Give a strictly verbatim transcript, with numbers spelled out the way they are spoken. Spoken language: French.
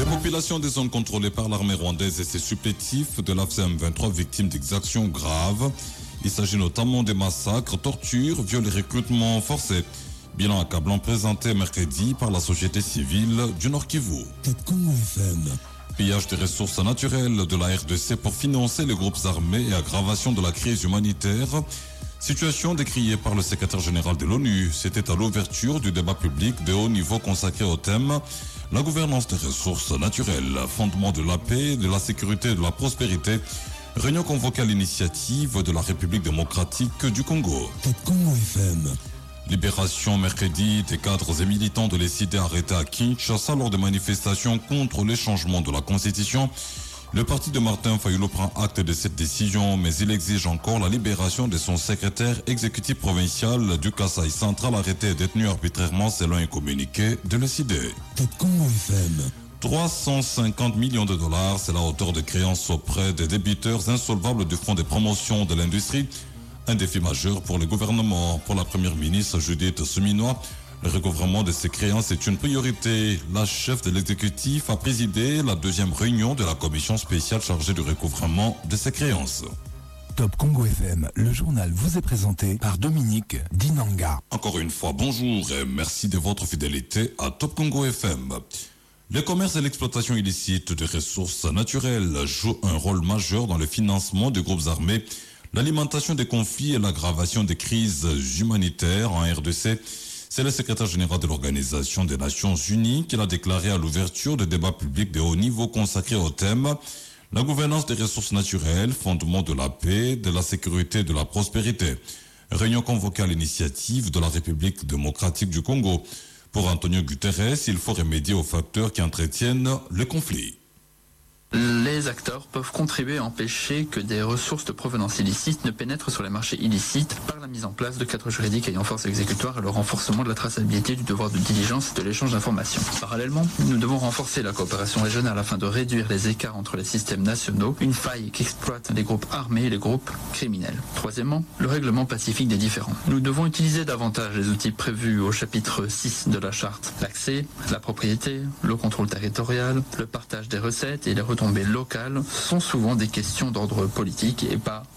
population des zones contrôlées par l'armée rwandaise et ses supplétifs de l'A F C M vingt-trois victimes d'exactions graves. Il s'agit notamment des massacres, tortures, viols et recrutements forcés. Bilan accablant présenté mercredi par la société civile du Nord Kivu. Pillage des ressources naturelles de la R D C pour financer les groupes armés et aggravation de la crise humanitaire. Situation décriée par le secrétaire général de l'ONU. C'était à l'ouverture du débat public de haut niveau consacré au thème la gouvernance des ressources naturelles, fondement de la paix, de la sécurité et de la prospérité. Réunion convoquée à l'initiative de la République démocratique du Congo. Congo F M. Libération mercredi des cadres et militants de l'E S I D arrêtés à Kinshasa lors des manifestations contre les changements de la Constitution. Le parti de Martin Fayulu prend acte de cette décision, mais il exige encore la libération de son secrétaire exécutif provincial du Kasaï central arrêté et détenu arbitrairement selon un communiqué de l'E S I D. Congo F M. trois cent cinquante millions de dollars, c'est la hauteur de créances auprès des débiteurs insolvables du Fonds de promotion de l'industrie. Un défi majeur pour le gouvernement. Pour la première ministre Judith Suminwa, le recouvrement de ces créances est une priorité. La chef de l'exécutif a présidé la deuxième réunion de la commission spéciale chargée du recouvrement de ces créances. Top Congo F M, le journal vous est présenté par Dominique Dinanga. Encore une fois, bonjour et merci de votre fidélité à Top Congo F M. Le commerce et l'exploitation illicite des ressources naturelles jouent un rôle majeur dans le financement des groupes armés, l'alimentation des conflits et l'aggravation des crises humanitaires en R D C. C'est le secrétaire général de l'Organisation des Nations Unies qui l'a déclaré à l'ouverture de débats publics de haut niveau consacrés au thème la gouvernance des ressources naturelles, fondement de la paix, de la sécurité et de la prospérité. Réunion convoquée à l'initiative de la République démocratique du Congo. Pour Antonio Guterres, il faut remédier aux facteurs qui entretiennent le conflit. Les acteurs peuvent contribuer à empêcher que des ressources de provenance illicite ne pénètrent sur les marchés illicites par la mise en place de cadres juridiques ayant force exécutoire et le renforcement de la traçabilité du devoir de diligence et de l'échange d'informations. Parallèlement, nous devons renforcer la coopération régionale afin de réduire les écarts entre les systèmes nationaux, une faille qu'exploitent les groupes armés et les groupes criminels. Troisièmement, le règlement pacifique des différends. Nous devons utiliser davantage les outils prévus au chapitre six de la charte. L'accès, la propriété, le contrôle territorial, le partage des recettes et les retombées locales sont souvent des questions d'ordre politique et pas